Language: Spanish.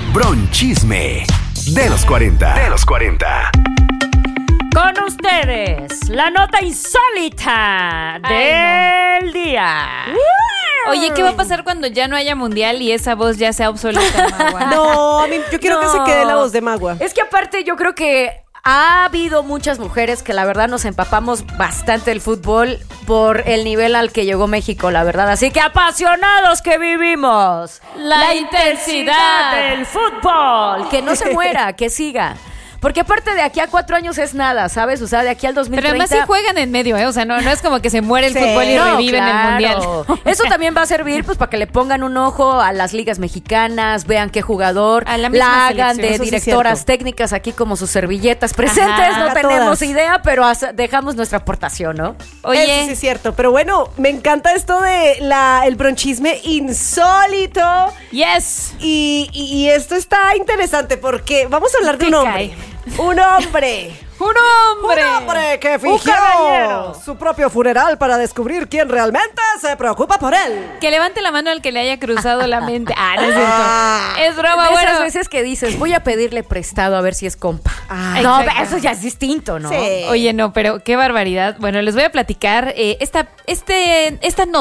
Bronchisme de los 40. Con ustedes, la nota insólita del día. Oye, ¿qué va a pasar cuando ya no haya mundial y esa voz ya sea obsoleta, Magua? No, yo quiero que se quede la voz de Magua. Es que aparte yo creo que ha habido muchas mujeres que la verdad nos empapamos bastante del fútbol por el nivel al que llegó México, la verdad. Así que apasionados que vivimos La intensidad del fútbol. Que no se muera, que siga. Porque aparte de aquí a 4 años es nada, ¿sabes? O sea, de aquí al 2030... Pero además sí juegan en medio, ¿eh? O sea, no es como que se muere el Sí. fútbol y No, reviven el mundial. Eso también va a servir pues para que le pongan un ojo a las ligas mexicanas, vean qué jugador, A la misma la hagan selección, de eso sí es directoras cierto. técnicas aquí como sus servilletas presentes. Ajá. No A tenemos todas. idea, pero dejamos nuestra aportación, ¿no? Oye, Eso sí es cierto. Pero bueno, me encanta esto de el bronchisme insólito. yes. Y esto está interesante porque vamos a hablar de ¿Qué un hombre. Un hombre. ¡Un hombre! Un hombre que Un fingió caballero. su propio funeral para descubrir quién realmente se preocupa por él. Que levante la mano al que le haya cruzado la mente. Ah, no es cierto. Ah. Es broma, De esas bueno. veces que dices, voy a pedirle prestado a ver si es compa. Ay, no, exacto. eso ya es distinto, ¿no? Sí. Oye, no, pero qué barbaridad. Bueno, les voy a platicar esta